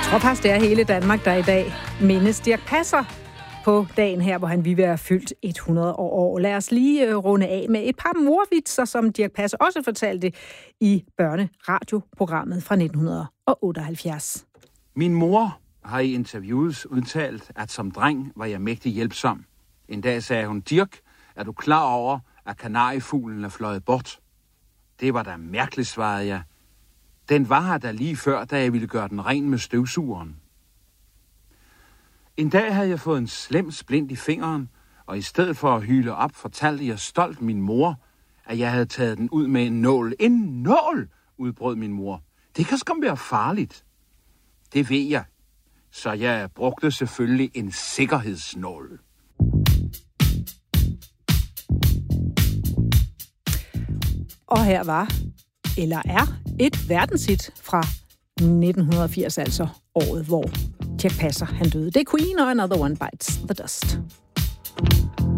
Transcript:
tror faktisk, det er hele Danmark, der i dag mindes Dirch Passer på dagen her, hvor han vil være fyldt 100 år. Lad os lige runde af med et par morvitser, som Dirch Passer også fortalte i børneradioprogrammet fra 1978. Min mor har i interviews udtalt, at som dreng var jeg mægtig hjælpsom. En dag sagde hun, Dirch, er du klar over, at kanariefuglen er fløjet bort? Det var da mærkeligt, svarede jeg. Den var her da lige før, da jeg ville gøre den ren med støvsugeren. En dag havde jeg fået en slem splint i fingeren, og i stedet for at hyle op, fortalte jeg stolt min mor, at jeg havde taget den ud med en nål. En nål, udbrød min mor. Det kan skam være farligt. Det ved jeg. Så jeg brugte selvfølgelig en sikkerhedsnål. Og her var, eller er, et verdenshit fra 1980, altså året, hvor Dirch Passer han døde. Det er Queen og Another One Bites the Dust.